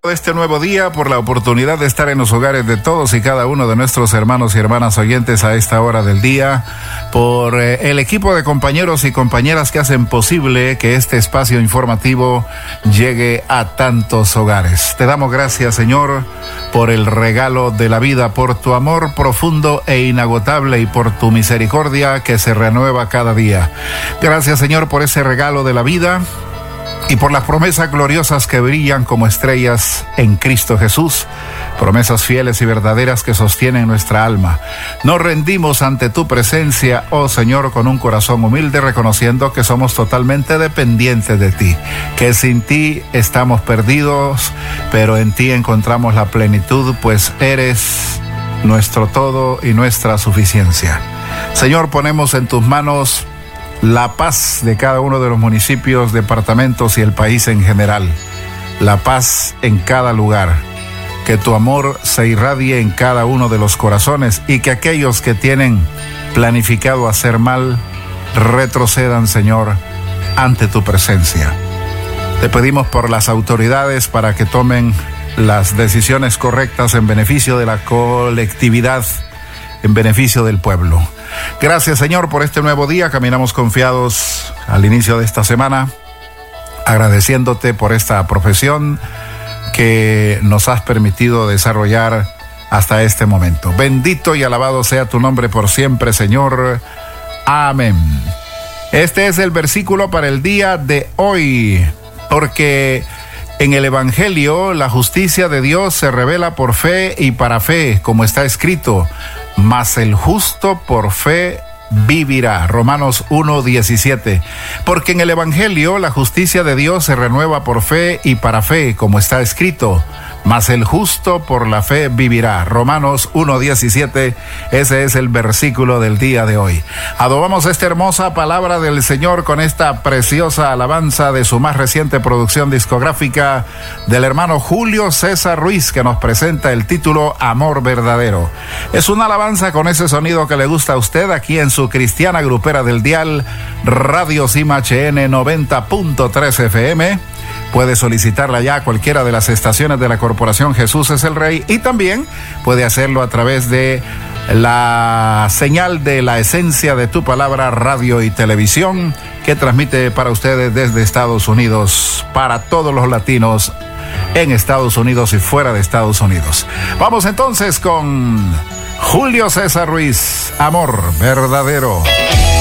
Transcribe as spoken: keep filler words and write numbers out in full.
De este nuevo día, por la oportunidad de estar en los hogares de todos y cada uno de nuestros hermanos y hermanas oyentes a esta hora del día, por eh, el equipo de compañeros y compañeras que hacen posible que este espacio informativo llegue a tantos hogares. Te damos gracias, Señor, por el regalo de la vida, por tu amor profundo e inagotable y por tu misericordia que se renueva cada día. Gracias, Señor, por ese regalo de la vida y por las promesas gloriosas que brillan como estrellas en Cristo Jesús, promesas fieles y verdaderas que sostienen nuestra alma. Nos rendimos ante tu presencia, oh Señor, con un corazón humilde, reconociendo que somos totalmente dependientes de ti, que sin ti estamos perdidos, pero en ti encontramos la plenitud, pues eres nuestro todo y nuestra suficiencia. Señor, ponemos en tus manos la paz de cada uno de los municipios, departamentos y el país en general. La paz en cada lugar. Que tu amor se irradie en cada uno de los corazones y que aquellos que tienen planificado hacer mal retrocedan, Señor, ante tu presencia. Te pedimos por las autoridades para que tomen las decisiones correctas en beneficio de la colectividad, en beneficio del pueblo. Gracias, Señor, por este nuevo día. Caminamos confiados al inicio de esta semana, agradeciéndote por esta profesión que nos has permitido desarrollar hasta este momento. Bendito y alabado sea tu nombre por siempre, Señor. Amén. Este es el versículo para el día de hoy, porque en el Evangelio la justicia de Dios se revela por fe y para fe, como está escrito: mas el justo por fe vivirá. Romanos uno diecisiete. Porque en el Evangelio la justicia de Dios se renueva por fe y para fe, como está escrito: mas el justo por la fe vivirá. Romanos uno diecisiete. Ese es el versículo del día de hoy. Adobamos esta hermosa palabra del Señor con esta preciosa alabanza de su más reciente producción discográfica del hermano Julio César Ruiz, que nos presenta el título Amor Verdadero. Es una alabanza con ese sonido que le gusta a usted aquí en su cristiana grupera del dial Radio Sima H N noventa punto tres F M. Puede solicitarla ya a cualquiera de las estaciones de la Corporación Jesús es el Rey, y también puede hacerlo a través de la señal de la esencia de tu palabra, radio y televisión, que transmite para ustedes desde Estados Unidos, para todos los latinos en Estados Unidos y fuera de Estados Unidos. Vamos entonces con Julio César Ruiz, Amor Verdadero.